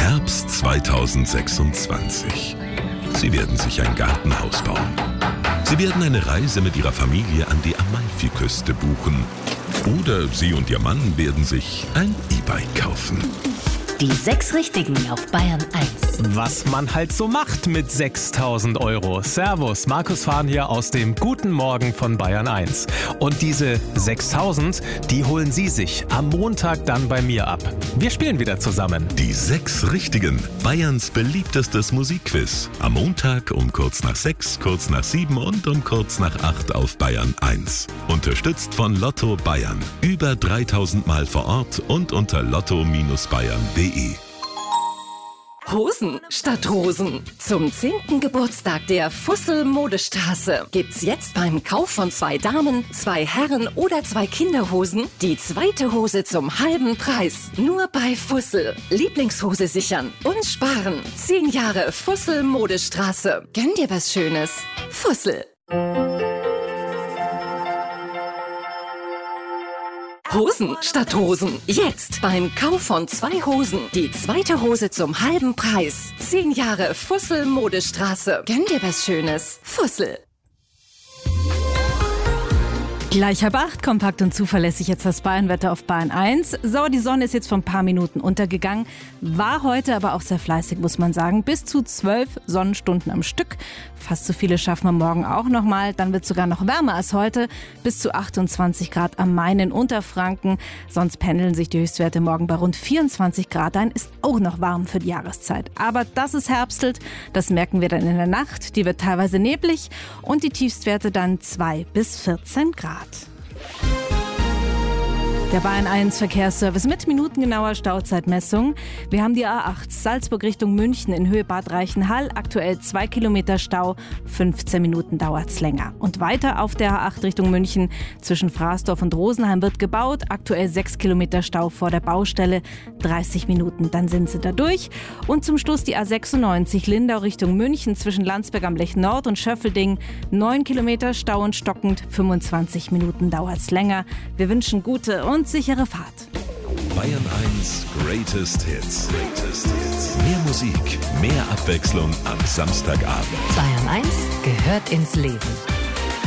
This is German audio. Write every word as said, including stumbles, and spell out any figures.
Herbst zweitausendsechsundzwanzig. Sie werden sich ein Gartenhaus bauen. Sie werden eine Reise mit Ihrer Familie an die Amalfiküste buchen. Oder Sie und Ihr Mann werden sich ein E-Bike kaufen. Die sechs Richtigen auf Bayern eins. Was man halt so macht mit sechstausend Euro. Servus, Markus Fahn hier aus dem Guten Morgen von Bayern eins. Und diese sechstausend, die holen Sie sich am Montag dann bei mir ab. Wir spielen wieder zusammen. Die sechs Richtigen. Bayerns beliebtestes Musikquiz. Am Montag um kurz nach sechs, kurz nach sieben und um kurz nach acht auf Bayern eins. Unterstützt von Lotto Bayern. Über dreitausend Mal vor Ort und unter lotto Bindestrich bayern punkt de. Hosen statt Rosen. Zum zehnten Geburtstag der Fussel Modestraße gibt's jetzt beim Kauf von zwei Damen, zwei Herren oder zwei Kinderhosen die zweite Hose zum halben Preis. Nur bei Fussel. Lieblingshose sichern und sparen. Zehn Jahre Fussel Modestraße. Gönn dir was Schönes. Fussel. Hosen statt Rosen. Jetzt beim Kauf von zwei Hosen die zweite Hose zum halben Preis. Zehn Jahre Fussel Modestraße. Gönn dir was Schönes. Fussel. Gleich halb acht, kompakt und zuverlässig jetzt das Bayernwetter auf Bayern eins. So, die Sonne ist jetzt vor ein paar Minuten untergegangen, war heute aber auch sehr fleißig, muss man sagen. Bis zu zwölf Sonnenstunden am Stück. Fast so viele schaffen wir morgen auch nochmal. Dann wird es sogar noch wärmer als heute. Bis zu achtundzwanzig Grad am Main in Unterfranken. Sonst pendeln sich die Höchstwerte morgen bei rund vierundzwanzig Grad ein. Ist auch noch warm für die Jahreszeit. Aber dass es herbstelt, das merken wir dann in der Nacht. Die wird teilweise neblig und die Tiefstwerte dann zwei bis vierzehn Grad. Der Bayern eins Verkehrsservice mit minutengenauer Stauzeitmessung. Wir haben die A acht Salzburg Richtung München in Höhe Bad Reichenhall. Aktuell zwei Kilometer Stau, fünfzehn Minuten dauert's länger. Und weiter auf der A acht Richtung München zwischen Fraßdorf und Rosenheim wird gebaut. Aktuell sechs Kilometer Stau vor der Baustelle, dreißig Minuten, dann sind sie da durch. Und zum Schluss die A sechsundneunzig Lindau Richtung München zwischen Landsberg am Lech Nord und Schöffelding. neun Kilometer Stau und stockend, fünfundzwanzig Minuten dauert's länger. Wir wünschen gute und und sichere Fahrt. Bayern eins Greatest Hits. Greatest Hits. Mehr Musik, mehr Abwechslung am Samstagabend. Bayern eins gehört ins Leben.